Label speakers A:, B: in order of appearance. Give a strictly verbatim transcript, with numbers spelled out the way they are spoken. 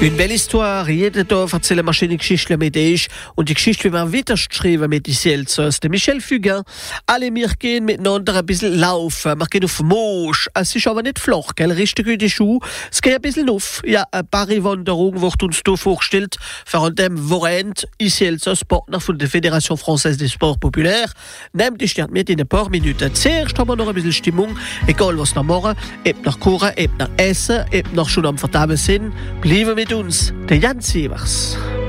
A: Une belle histoire. Jeden Tag erzählen wir schöne Geschichten mit euch. Und die Geschichte, wie wir weiterschreiben mit den Selzers. Der Michel Fugain. Alle wir gehen miteinander ein bisschen laufen. Wir gehen auf Mosch. Es ist aber nicht flach, gell? Richtig gute Schuhe. Es geht ein bisschen auf. Ja, eine Paris-Wanderung wird uns hier vorgestellt. Vor dem Vorend, ist Selzers Partner von der Fédération Française des Sports Populaires. Nehmt die Stern mit in ein paar Minuten. Zuerst haben wir noch ein bisschen Stimmung. Egal was wir machen. Ob nach Kochen, ob nach Essen, ob nach schon am Vertaben sind. Bleiben mit uns, der Jan Sievers.